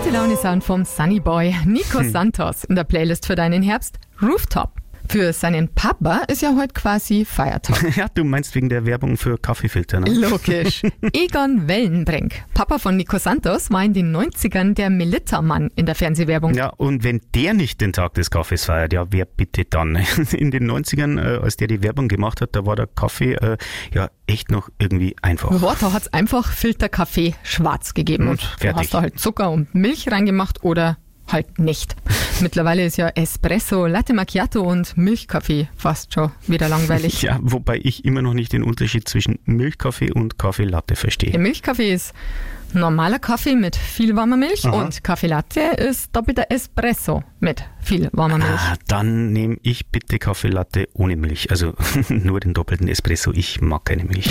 gute Laune-Sound vom Sunny Boy Nico Santos in der Playlist für deinen Herbst Rooftop. Für seinen Papa ist ja heute quasi Feiertag. Ja, du meinst wegen der Werbung für Kaffeefilter, ne? Logisch. Egon Wellenbrink, Papa von Nico Santos, war in den 90ern der Melitta-Mann in der Fernsehwerbung. Ja, und wenn der nicht den Tag des Kaffees feiert, ja, wer bitte dann? In den 90ern, als der die Werbung gemacht hat, da war der Kaffee ja echt noch irgendwie einfach. Ja, da hat's einfach Filterkaffee schwarz gegeben und du fertig. hast da halt Zucker und Milch reingemacht oder halt nicht. Mittlerweile ist ja Espresso, Latte Macchiato und Milchkaffee fast schon wieder langweilig. Ja, wobei ich immer noch nicht den Unterschied zwischen Milchkaffee und Kaffeelatte verstehe. Der Milchkaffee ist normaler Kaffee mit viel warmer Milch und Kaffee Latte ist doppelter Espresso mit viel warmer Milch. Dann nehme ich bitte Kaffeelatte ohne Milch. Also nur den doppelten Espresso. Ich mag keine Milch.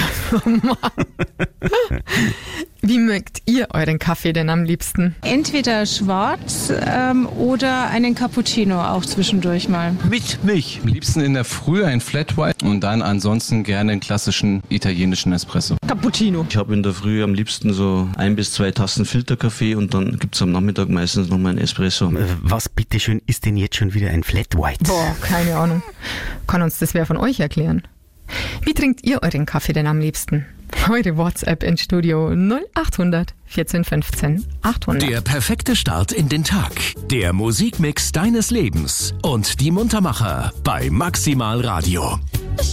Wie mögt ihr euren Kaffee denn am liebsten? Entweder schwarz oder einen Cappuccino auch zwischendurch mal. Mit Milch. Am liebsten in der Früh ein Flat White und dann ansonsten gerne einen klassischen italienischen Espresso. Cappuccino. Ich habe in der Früh am liebsten so 1 bis 2 Tassen Filterkaffee und dann gibt's am Nachmittag meistens noch mal einen Espresso. Was bitteschön ist denn jetzt schon wieder ein Flat White? Boah, keine Ahnung. Kann uns das wer von euch erklären? Wie trinkt ihr euren Kaffee denn am liebsten? Eure WhatsApp ins Studio 0800 14 15 800. Der perfekte Start in den Tag. Der Musikmix deines Lebens und die Muntermacher bei Maximal Radio.